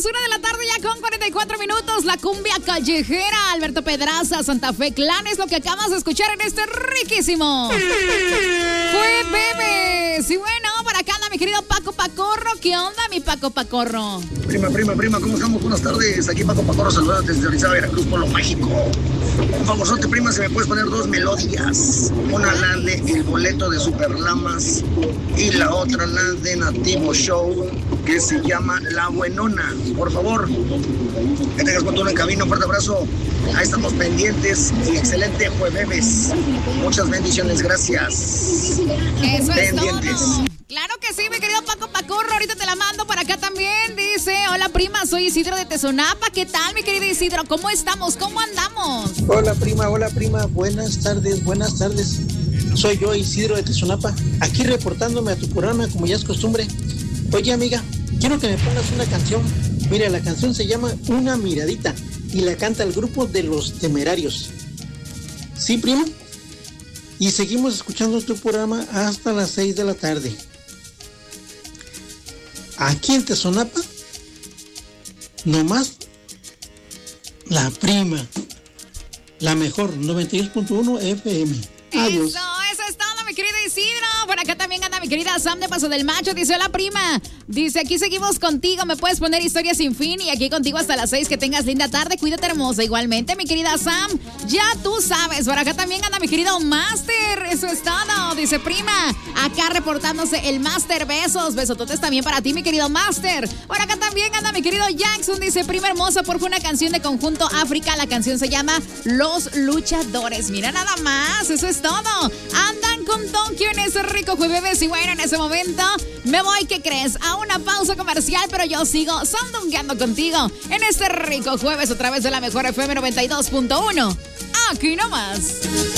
1 de la tarde ya con 44 minutos. La cumbia callejera, Alberto Pedraza, Santa Fe Clan es lo que acabas de escuchar en este riquísimo Jueves. Y bueno, para acá anda mi querido Paco Pacorro. ¿Qué onda, mi Paco Pacorro? Prima, ¿cómo estamos? Buenas tardes. Aquí Paco Pacorro saludando desde Orizaba, Veracruz, por lo mágico. Un famosote, prima, si me puedes poner dos melodías. Una la de El Boleto de Superlamas y la otra la de Nativo Show, que se llama La Buenona. Por favor, que tengas cuando uno en cabina. Un fuerte abrazo. Ahí estamos pendientes y excelente jueves. Muchas bendiciones, gracias. Eso pendientes. Es todo. Claro que sí, mi querido Paco Pacorro, ahorita te la mando para acá también. Dice, hola prima, soy Isidro de Tezonapa. ¿Qué tal, mi querido Isidro? ¿Cómo estamos? ¿Cómo andamos? Hola prima, buenas tardes. Soy yo, Isidro de Tezonapa, aquí reportándome a tu programa como ya es costumbre. Oye amiga, quiero que me pongas una canción. Mira, la canción se llama Una Miradita y la canta el grupo de Los Temerarios. ¿Sí, prima? Y seguimos escuchando tu programa hasta las 6 de la tarde. Aquí en Tezonapa, nomás la prima, la mejor, 92.1 FM. Adiós. Eso es todo, mi querido Isidro. Por acá también anda mi querida Sam de Paso del Macho. Dice, hola prima. Dice, aquí seguimos contigo. Me puedes poner Historia Sin Fin y aquí contigo hasta las 6. Que tengas linda tarde. Cuídate, hermosa. Igualmente, mi querida Sam. Ya tú sabes. Por acá también anda mi querido Master. Eso es todo. Dice, prima. Acá reportándose el Master. Besos. Besototes también para ti, mi querido Master. Por acá también anda mi querido Jackson. Dice, prima hermosa, porfa, una canción de Conjunto África. La canción se llama Los Luchadores. Mira nada más. Eso es todo. Andan con Tokio en ese rico jueves. Y bueno, en ese momento me voy, ¿qué crees? A una pausa comercial, pero yo sigo sandungueando contigo en este rico jueves a través de la mejor FM 92.1. Aquí nomás.